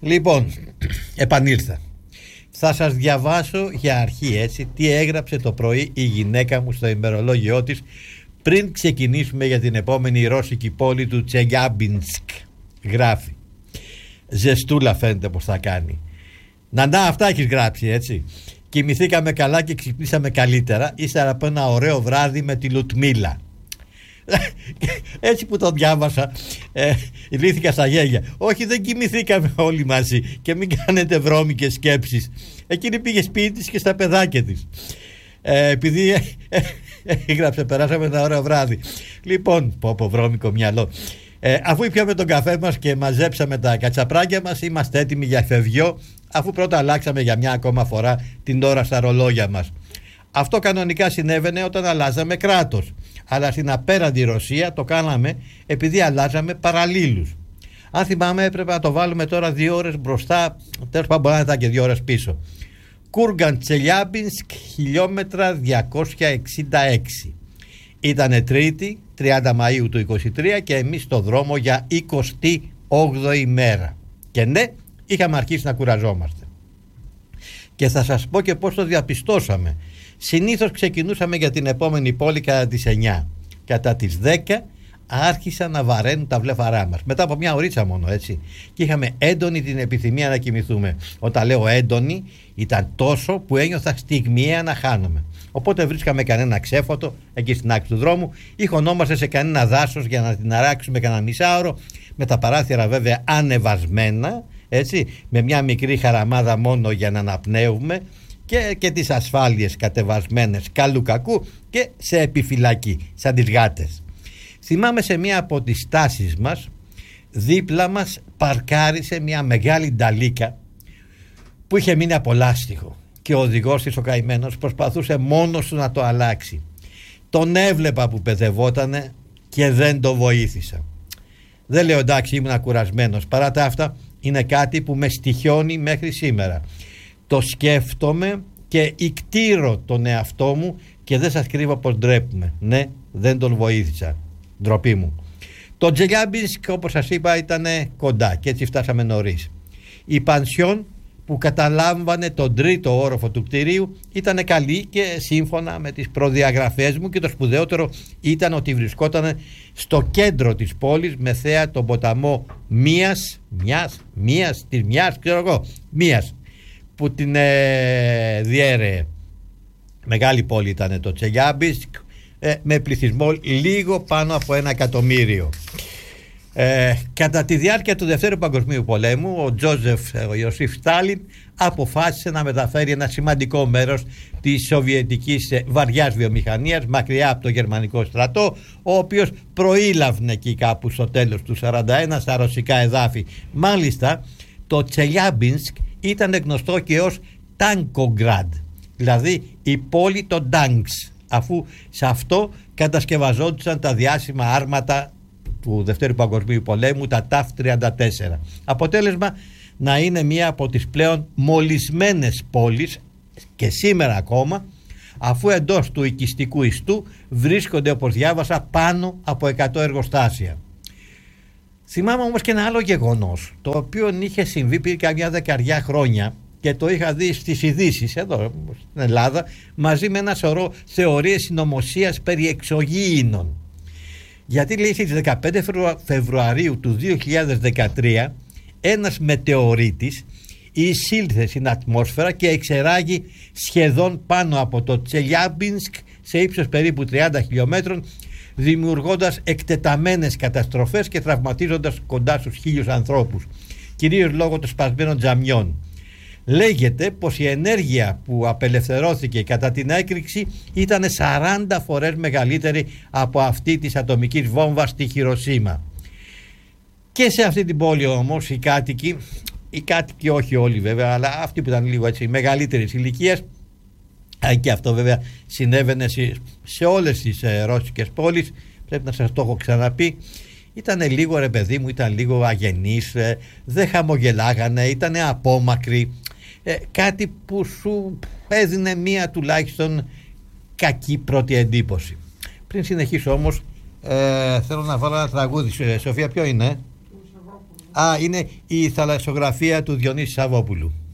Λοιπόν, επανήλθα. Θα σας διαβάσω για αρχή έτσι τι έγραψε το πρωί η γυναίκα μου στο ημερολόγιό της πριν ξεκινήσουμε για την επόμενη ρώσικη πόλη του Τσελιάμπινσκ. Γράφει. Ζεστούλα φαίνεται πως θα κάνει. Να αυτά έχεις γράψει έτσι. Κοιμηθήκαμε καλά και ξυπνήσαμε καλύτερα ύστερα από ένα ωραίο βράδυ με τη Λουτμίλα. Έτσι που το διάβασα λύθηκα στα γέλια. Όχι, δεν κοιμηθήκαμε όλοι μαζί και μην κάνετε βρώμικες σκέψεις. Εκείνη πήγε σπίτι της και στα παιδάκια της. Επειδή έγραψε περάσαμε ένα ωραίο βράδυ. Λοιπόν, πω βρώμικο μυαλό. Αφού ήπιαμε τον καφέ μας και μαζέψαμε τα κατσαπράκια μας, είμαστε έτοιμοι για φευγιό, αφού πρώτα αλλάξαμε για μια ακόμα φορά την ώρα στα ρολόγια μας. Αυτό κανονικά συνέβαινε όταν αλλάζαμε κράτος, αλλά στην απέραντη Ρωσία το κάναμε επειδή αλλάζαμε παραλλήλους. Αν θυμάμαι έπρεπε να το βάλουμε τώρα 2 ώρες μπροστά, τέλος πάντων μπορεί να ήταν και 2 ώρες πίσω. Κούργαν Τσελιάμπινσκ, χιλιόμετρα 266. Ήτανε Τρίτη, 30 Μαΐου του 23 και εμείς στο δρόμο για 28η μέρα. Και ναι, είχαμε αρχίσει να κουραζόμαστε. Και θα σας πω και πώς το διαπιστώσαμε. Συνήθως ξεκινούσαμε για την επόμενη πόλη κατά τις 9. Κατά τις 10 άρχισαν να βαραίνουν τα βλέφαρά μας. Μετά από μια ωρίτσα μόνο έτσι. Και είχαμε έντονη την επιθυμία να κοιμηθούμε. Όταν λέω έντονη ήταν τόσο που ένιωθα στιγμιαία να χάνομαι. Οπότε βρίσκαμε κανένα ξέφωτο εκεί στην άκρη του δρόμου ή χωνόμαστε σε κανένα δάσος για να την αράξουμε κανένα μισάωρο, με τα παράθυρα βέβαια ανεβασμένα, έτσι, με μια μικρή χαραμάδα μόνο για να αναπνέουμε και τις ασφάλειες κατεβασμένες καλού κακού και σε επιφυλακή σαν τις γάτες. Θυμάμαι σε μια από τις στάσεις μας δίπλα μας παρκάρισε μια μεγάλη νταλίκα που είχε μείνει από λάστιχο και ο οδηγός της ο καημένος προσπαθούσε μόνος του να το αλλάξει. Τον έβλεπα που παιδευότανε και δεν το βοήθησα. Δεν λέω εντάξει ήμουν κουρασμένος, παρά τα αυτά είναι κάτι που με στοιχιώνει μέχρι σήμερα. Το σκέφτομαι και ικτήρω τον εαυτό μου και δεν σας κρύβω πως ντρέπουμε. Ναι, δεν τον βοήθησα. Ντροπή μου. Το Τσελιάμπινσκ όπως σας είπα ήταν κοντά και έτσι φτάσαμε νωρίς. Η πανσιόν που καταλάμβανε τον τρίτο όροφο του κτηρίου ήταν καλή και σύμφωνα με τις προδιαγραφές μου, και το σπουδαιότερο ήταν ότι βρισκόταν στο κέντρο της πόλης με θέα τον ποταμό Μίας που την διέρεε. Μεγάλη πόλη ήταν το Τσελιάμπινσκ με πληθυσμό λίγο πάνω από 1 εκατομμύριο. Κατά τη διάρκεια του Δευτέρου Παγκοσμίου Πολέμου ο Ιωσήφ Στάλιν αποφάσισε να μεταφέρει ένα σημαντικό μέρος της σοβιετικής βαριάς βιομηχανίας μακριά από το γερμανικό στρατό, ο οποίος προήλαβνε εκεί κάπου στο τέλος του 1941 στα ρωσικά εδάφη. Μάλιστα το Τσελιάμπινσκ ήταν γνωστό και ως Τάνκογκραντ, δηλαδή η πόλη των τάγκς, αφού σε αυτό κατασκευαζόντουσαν τα διάσημα άρματα του Δευτέρου Παγκοσμίου Πολέμου, τα TAF-34. Αποτέλεσμα να είναι μία από τις πλέον μολυσμένες πόλεις και σήμερα ακόμα, αφού εντός του οικιστικού ιστού βρίσκονται, όπως διάβασα, πάνω από 100 εργοστάσια. Θυμάμαι όμως και ένα άλλο γεγονός, το οποίο είχε συμβεί πριν καμιά 10 χρόνια και το είχα δει στις ειδήσεις εδώ στην Ελλάδα, μαζί με ένα σωρό θεωρίες συνωμοσίας περί εξωγήινων. Γιατί λέει στις 15 Φεβρουαρίου του 2013 ένας μετεωρίτης εισήλθε στην ατμόσφαιρα και εξεράγει σχεδόν πάνω από το Τσελιάμπινσκ σε ύψος περίπου 30 χιλιόμετρων, δημιουργώντας εκτεταμένες καταστροφές και τραυματίζοντας κοντά στους 1.000 ανθρώπους, κυρίως λόγω των σπασμένων τζαμιών. Λέγεται πως η ενέργεια που απελευθερώθηκε κατά την έκρηξη ήταν 40 φορές μεγαλύτερη από αυτή της ατομικής βόμβας στη Χιροσίμα. Και σε αυτή την πόλη όμως οι κάτοικοι όχι όλοι βέβαια, αλλά αυτοί που ήταν λίγο έτσι μεγαλύτερης ηλικίας, και αυτό βέβαια συνέβαινε σε όλες τις ρώσικες πόλεις, πρέπει να σας το έχω ξαναπεί, ήταν λίγο ρε παιδί μου, ήταν λίγο αγενείς, δεν χαμογελάγανε, ήταν απόμακροι, κάτι που σου έδινε μία τουλάχιστον κακή πρώτη εντύπωση. Πριν συνεχίσω όμως θέλω να βάλω ένα τραγούδι. Σοφία, ποιο είναι? Α, είναι η θαλασσογραφία του Διονύση Σαββόπουλου.